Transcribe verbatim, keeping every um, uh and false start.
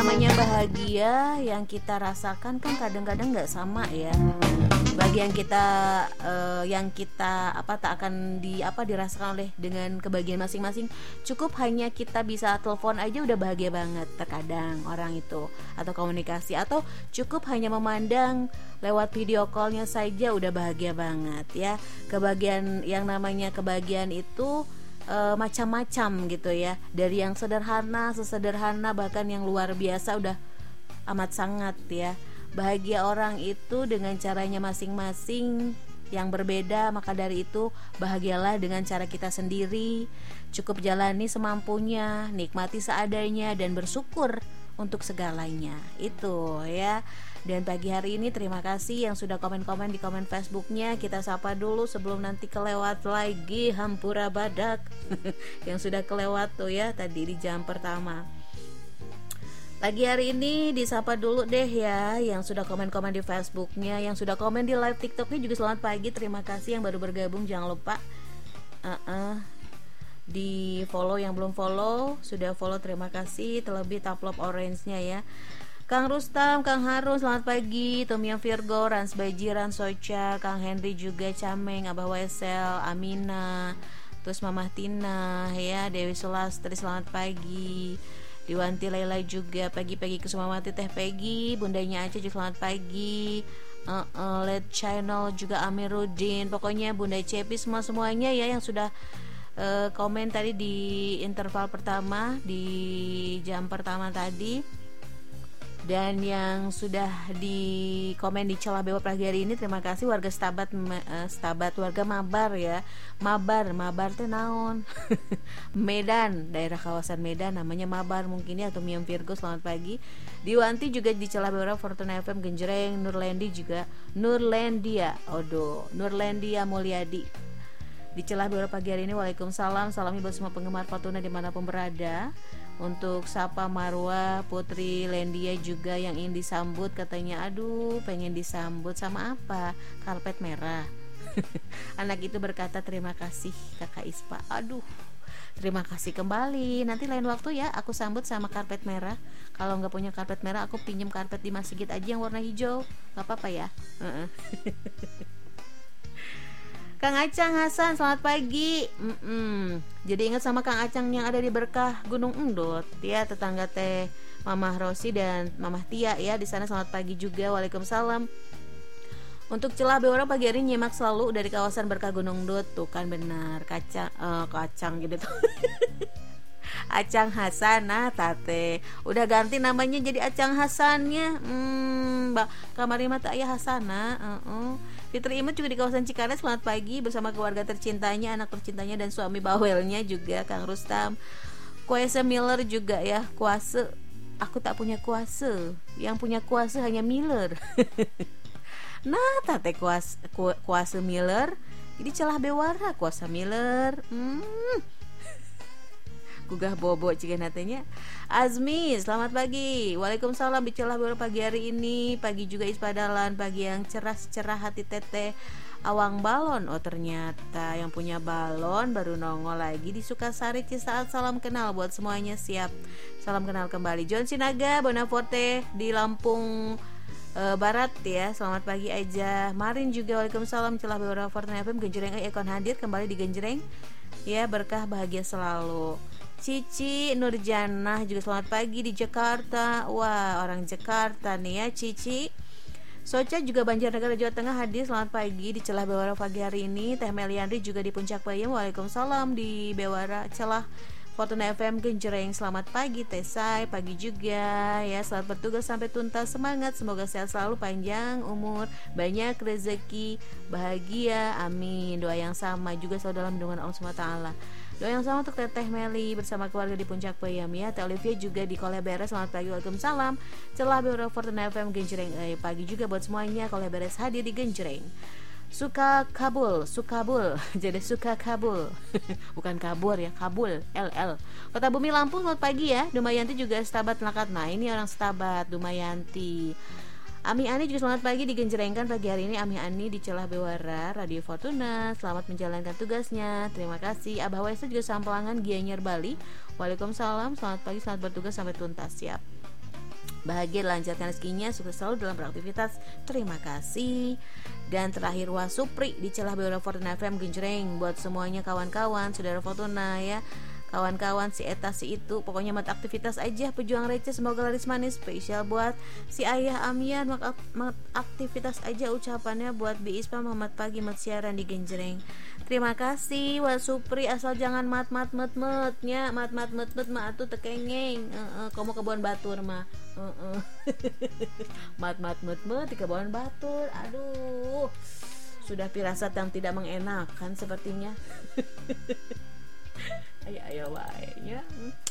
Namanya bahagia yang kita rasakan kan kadang-kadang nggak sama ya. Bagi yang kita uh, yang kita apa tak akan di apa dirasakan oleh dengan kebahagiaan masing-masing. Cukup hanya kita bisa telepon aja udah bahagia banget terkadang orang itu, atau komunikasi, atau cukup hanya memandang lewat video callnya saja udah bahagia banget ya. Kebahagiaan, yang namanya kebahagiaan itu E, macam-macam gitu ya, dari yang sederhana, sesederhana bahkan yang luar biasa udah amat sangat ya. Bahagia orang itu dengan caranya masing-masing yang berbeda, maka dari itu bahagialah dengan cara kita sendiri. Cukup jalani semampunya, nikmati seadanya, dan bersyukur untuk segalanya itu ya. Dan pagi hari ini terima kasih yang sudah komen-komen di komen Facebooknya. Kita sapa dulu sebelum nanti kelewat lagi hampura badak yang sudah kelewat tuh ya tadi di jam pertama. Pagi hari ini disapa dulu deh ya yang sudah komen-komen di Facebooknya, yang sudah komen di live TikToknya juga selamat pagi. Terima kasih yang baru bergabung, jangan lupa uh-uh. di follow, yang belum follow sudah follow, terima kasih. Terlebih taplop orange-nya ya. Kang Rustam, Kang Harun, selamat pagi. Tomia Virgo, Rans Bajiran, Soca, Kang Henry juga, Cameng, Abah Wesel, Amina, terus Mamah Tina, ya, Dewi Sulastri, selamat pagi. Diwanti Laila juga, pagi-pagi ke Sumawati Teh Peggy, Bundanya Aceh juga selamat pagi. Uh, uh, Led Channel juga Amiruddin, pokoknya Bunda Cepi semua semuanya ya yang sudah uh, komen tadi di interval pertama di jam pertama tadi. Dan yang sudah di komen di celah bewat pagi hari ini, terima kasih warga Stabat, uh, Stabat warga Mabar ya. Mabar, Mabar teh naon? Medan, daerah kawasan Medan namanya Mabar mungkin ya, atau Miam Virgo selamat pagi. Diwanti juga di celah bewat Fortuna F M Genjreng, Nurlendi juga, Nurlendia, odo, Nurlendia Mulyadi. Di celah bewat pagi hari ini, waalaikumsalam, salami buat semua penggemar Fortuna dimanapun berada. Untuk Sapa Marwa Putri Lendia juga yang ingin disambut, katanya aduh pengen disambut sama apa? Karpet merah. Anak itu berkata terima kasih Kakak Ispa. Aduh, terima kasih kembali. Nanti lain waktu ya aku sambut sama karpet merah. Kalau nggak punya karpet merah, aku pinjem karpet di Mas Sigit aja yang warna hijau. Gak apa-apa ya. Kang Acang Hasan, selamat pagi. Mm-mm. Jadi ingat sama Kang Acang yang ada di Berkah Gunung Endut, ya, tetangga teh Mamah Rosi dan Mamah Tia ya di sana. Selamat pagi juga, waalaikumsalam. Untuk celah bewara pagi hari nyimak selalu dari kawasan Berkah Gunung Endut, tuh kan benar kacang, uh, kacang gitu tuh. Acang Hasan, nah tate udah ganti namanya jadi Acang Hasannya. Hmm, Mbak kamari mata ayah Hasana. Uh-uh. Fitri Imut juga di kawasan Cikaret, selamat pagi bersama keluarga tercintanya, anak tercintanya dan suami bawelnya juga Kang Rustam. Kuasa Miller juga ya, kuasa. Aku tak punya kuasa, yang punya kuasa hanya Miller. Nah, tate kuasa, kuasa Miller. Jadi celah bewara kuasa Miller. Hmm. Gugah bobo ciga natenya. Azmi, selamat pagi. Waalaikumsalam, bicelah baru pagi hari ini. Pagi juga ispadalan, pagi yang cerah-cerah hati teteh. Awang balon, oh ternyata yang punya balon baru nongol lagi di Sukasari Cisaat. Salam kenal buat semuanya, siap. Salam kenal kembali. John Sinaga, Bonaforte di Lampung uh, Barat ya. Selamat pagi aja. Marin juga waalaikumsalam. Celah baru Fortuna F M Genjreng Ekon hadir kembali di Genjreng. Ya, berkah bahagia selalu. Cici Nurjanah juga selamat pagi di Jakarta. Wah, orang Jakarta nih ya Cici. Soca juga Banjarnegara Jawa Tengah hadir, selamat pagi di celah Bewara pagi hari ini. Teh Meliandri juga di Puncak Payung, waalaikumsalam di Bewara celah Fortuna F M Genjreng. Selamat pagi Tesai, pagi juga ya. Selamat bertugas sampai tuntas, semangat, semoga sehat selalu, panjang umur, banyak rezeki, bahagia, amin. Doa yang sama juga selalu dalam lindungan Allah subhanahu wa taala. Doa yang sama untuk Teteh Meli bersama keluarga di Puncak Payam ya. Teh Olivia juga di Koleberes, selamat pagi, waalaikumsalam. Celah Bewara Fortuna F M Genjreng, eh, pagi juga buat semuanya. Koleberes hadir di Genjreng. Suka Kabul, Sukabul, jadi Suka Kabul. Bukan kabur ya, Kabul, L L. Kota Bumi Lampung, selamat pagi ya. Dumayanti juga Stabat Lakat. Nah, ini orang Stabat, Dumayanti. Ami Ani juga selamat pagi digenjrengkan pagi hari ini. Ami Ani di celah Bewara Radio Fortuna, selamat menjalankan tugasnya, terima kasih. Abah Wesa juga Sampelangan Gianyar Bali, waalaikumsalam, selamat pagi, selamat bertugas sampai tuntas, siap. bahagia, lancarkan rezekinya, sukses selalu dalam beraktivitas. Terima kasih. Dan terakhir Wasupri di celah Biola Fortuna F M Genjreng. Buat semuanya kawan-kawan, saudara Fortuna ya, kawan-kawan si eta si itu, pokoknya mat aktivitas aja, pejuang receh semoga laris manis. Spesial buat si ayah Amian, mat, mat aktivitas aja ucapannya buat Bi Ispa Muhammad pagi mat siaran di Genjreng. Terima kasih Wasupri, asal jangan mat mat met metnya, mat mat met met mah atuh tekengeng. Heeh, kamu kebon batur mah. Heeh. mat mat met met di kebon batur. Aduh. Sudah firasat yang tidak mengenakan sepertinya. Ayo ayo wae nya.